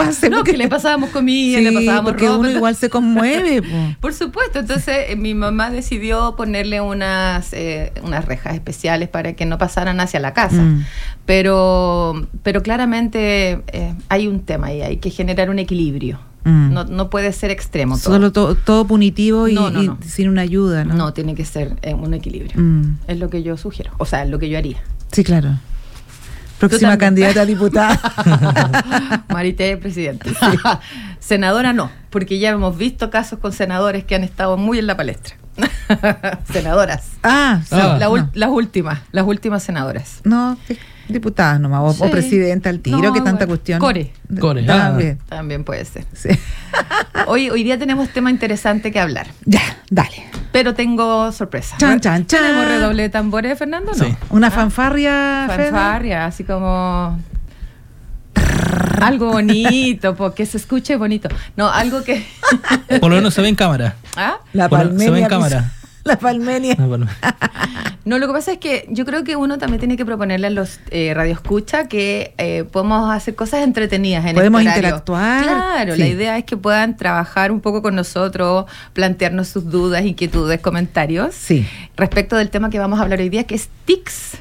pase. No, que le pasábamos comida, sí, le pasábamos porque ropa. uno igual se conmueve. Por supuesto, entonces mi mamá decidió ponerle unas rejas especiales para que no pasaran hacia la casa. Pero claramente hay un tema ahí, hay que generar un equilibrio. No puede ser extremo todo. Solo todo punitivo y sin una ayuda, ¿no? No, tiene que ser un equilibrio. Es lo que yo sugiero, o sea, es lo que yo haría. Sí, claro. Próxima candidata a diputada. Marité, presidente. Sí. Senadora no, porque ya hemos visto casos con senadores que han estado muy en la palestra. Senadoras. Las últimas senadoras. No, diputadas nomás, o presidenta al tiro, que tanta cuestión. Core. También puede ser. Sí. Hoy día tenemos tema interesante que hablar. Ya, dale. Pero tengo sorpresa. Chan, chan, chan. ¿Tenemos redoble de tambores, Fernando? Sí. No. Una fanfarria. Fanfarria, así como algo bonito, porque se escuche bonito. No, algo que por lo menos se ve en cámara. ¿Ah? La palmenia. Se ve en cámara. La palmenia. No, lo que pasa es que yo creo que uno también tiene que proponerle a los radioescucha que podemos hacer cosas entretenidas en podemos este horario. Interactuar. Claro, sí. La idea es que puedan trabajar un poco con nosotros, plantearnos sus dudas, inquietudes, comentarios. Sí. Respecto del tema que vamos a hablar hoy día, que es tics.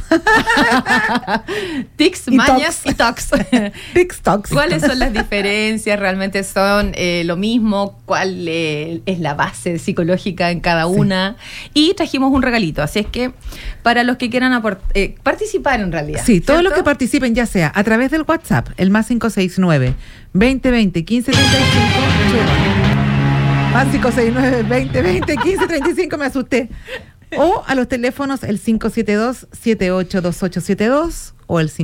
Tics, mañas y tocs. Tics, tocs. ¿Cuáles son las diferencias? ¿Realmente son lo mismo? ¿Cuál es la base psicológica en cada una? Y trajimos un regalito, así es que para los que quieran participar en realidad. Sí, todos ¿cierto? los que participen, ya sea a través del WhatsApp, el más 569 2020 1535, más 569 2020 1535, me asusté. O a los teléfonos el 572-782872 o el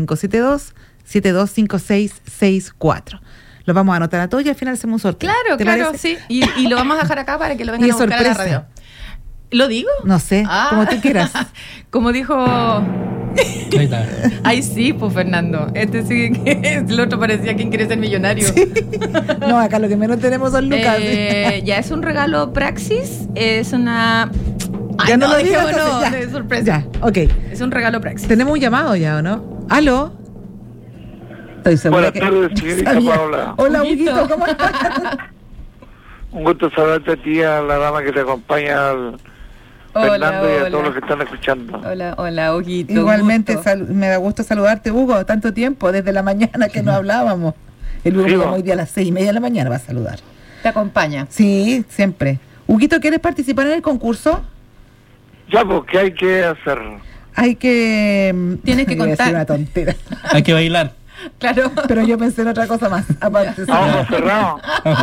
572-725664. Los vamos a anotar a todos y al final hacemos un sorteo. Claro, sí. Y lo vamos a dejar acá para que lo vengan a buscar a la radio. ¿Lo digo? No sé, como tú quieras. Como dijo... Ahí está. Ay, sí, pues Fernando. El otro parecía quien quiere ser millonario. Sí. No, acá lo que menos tenemos son lucas. Ya es un regalo Praxis. Es una... Ya no lo digas, de sorpresa. Ya, ok. Es un regalo Praxis. Tenemos un llamado ya, ¿o no? ¿Aló? Estoy segura. Buenas tardes, señorita Paola. Hola, Huguito, ¿cómo estás? Un gusto saludarte a ti, a la dama que te acompaña, al Fernando y a todos los que están escuchando. Hola, Huguito. Igualmente, me da gusto saludarte, Hugo, tanto tiempo, desde la mañana que no hablábamos. El Hugo llamó hoy día a las 6:30 de la mañana, va a saludar. ¿Te acompaña? Sí, siempre. Huguito, ¿quieres participar en el concurso? Ya, pues, ¿qué hay que hacer? Hay que... Tienes que contar. Una tontera. Hay que bailar. Claro. Pero yo pensé en otra cosa más, aparte. Vamos cerrado.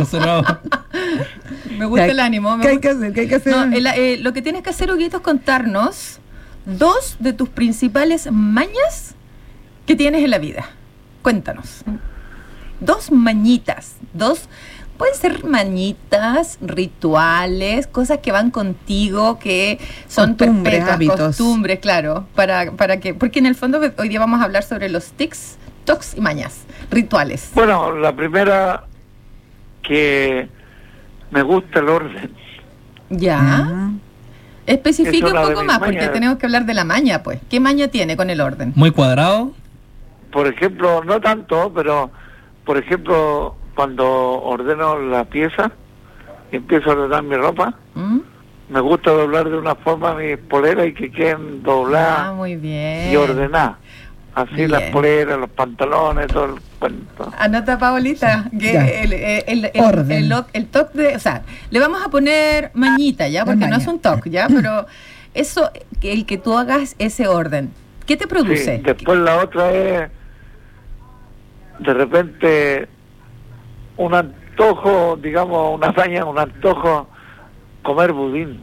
Me gusta el ánimo. ¿Qué hay que hacer? No, lo que tienes que hacer, Huguito, es contarnos 2 de tus principales mañas que tienes en la vida. Cuéntanos. 2 mañitas, pueden ser mañitas, rituales, cosas que van contigo, que son perpetuas, costumbres, claro, para que, porque en el fondo hoy día vamos a hablar sobre los tics, tocs y mañas, rituales. Bueno, la primera, que me gusta el orden. Ya. Especifique un poco más, porque tenemos que hablar de la maña, pues. ¿Qué maña tiene con el orden? ¿Muy cuadrado? Por ejemplo, no tanto, pero, por ejemplo, cuando ordeno la pieza y empiezo a ordenar mi ropa, me gusta doblar de una forma mis poleras y que queden dobladas muy bien. Y ordenadas. Así bien. Las poleras, los pantalones, todo el cuento. Anota, Paolita, que el toque de... O sea, le vamos a poner mañita, ¿ya? Porque no es un toque, ¿ya? Pero eso, el que tú hagas ese orden, ¿qué te produce? Sí, después la otra es, de repente, un antojo, digamos, una hazaña, un antojo, comer budín.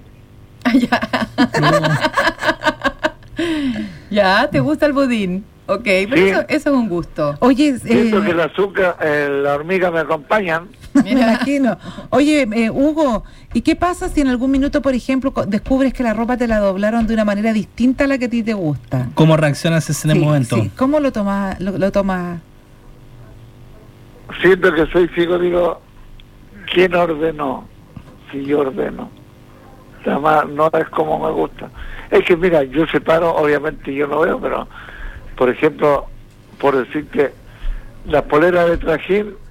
Ya, ¿te gusta el budín? Ok, pero sí. eso es un gusto. Oye, siento que el azúcar, la hormiga me acompañan. Me imagino. Oye, Hugo, ¿y qué pasa si en algún minuto, por ejemplo, descubres que la ropa te la doblaron de una manera distinta a la que a ti te gusta? ¿Cómo reaccionas en el momento? Sí. ¿Cómo lo tomas? Lo tomas? Siento que soy ciego, digo, ¿quién ordenó? Si yo ordeno. Además, no es como me gusta. Es que, mira, yo separo, obviamente yo no veo, pero, por ejemplo, por decir que las poleras de trajín